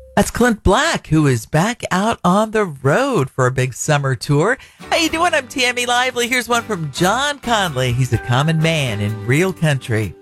That's Clint Black, who is back out on the road for a big summer tour. How you doing? I'm Tammy Lively. Here's one from John Conley. He's a common man in real country.